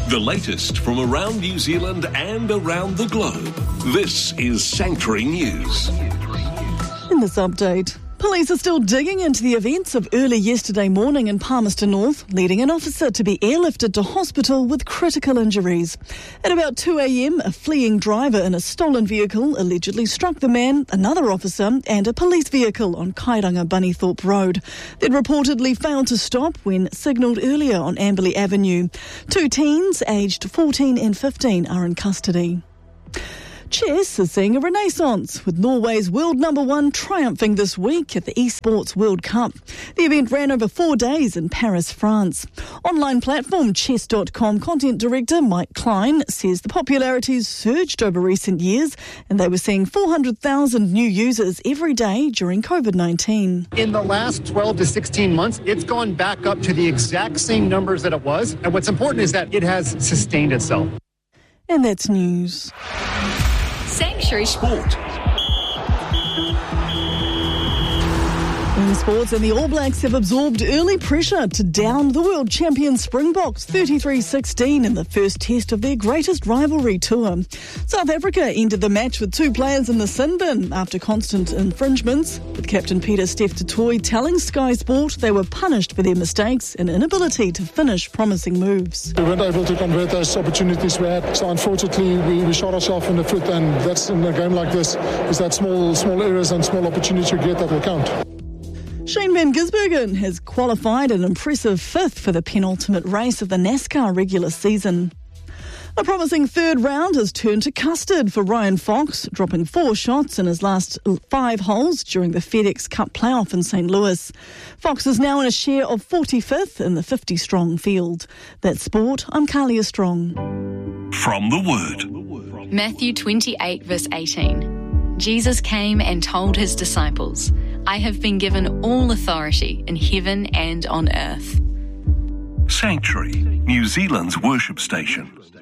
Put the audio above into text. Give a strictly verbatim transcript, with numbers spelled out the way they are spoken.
The latest from around New Zealand and around the globe. This is Sanctuary News. In this update, police are still digging into the events of early yesterday morning in Palmerston North, leading an officer to be airlifted to hospital with critical injuries. At about two a.m, a fleeing driver in a stolen vehicle allegedly struck the man, another officer and a police vehicle on Kairanga Bunnythorpe Road. They'd reportedly failed to stop when signalled earlier on Amberley Avenue. Two teens aged fourteen and fifteen are in custody. Chess is seeing a renaissance, with Norway's world number one triumphing this week at the Esports World Cup. The event ran over four days in Paris, France. Online platform chess dot com content director Mike Klein says the popularity has surged over recent years and they were seeing four hundred thousand new users every day during COVID nineteen. In the last twelve to sixteen months, it's gone back up to the exact same numbers that it was. And what's important is that it has sustained itself. And that's news. Sanctuary Sport. In sports, and the All Blacks have absorbed early pressure to down the world champion Springboks thirty-three sixteen in the first test of their greatest rivalry tour. South Africa ended the match with two players in the sin bin after constant infringements, with captain Peter Steph Toy telling Sky Sport they were punished for their mistakes and inability to finish promising moves. We weren't able to convert those opportunities we had, so unfortunately we, we shot ourselves in the foot, and that's in a game like this, is that small, small errors and small opportunities you get that will count. Shane Van Gisbergen has qualified an impressive fifth for the penultimate race of the NASCAR regular season. A promising third round has turned to custard for Ryan Fox, dropping four shots in his last five holes during the FedEx Cup playoff in Saint Louis. Fox is now in a share of forty-fifth in the fifty-strong field. That's sport. I'm Carlia Strong. From the Word. Matthew twenty-eight, verse eighteen. Jesus came and told his disciples, I have been given all authority in heaven and on earth. Sanctuary, New Zealand's worship station.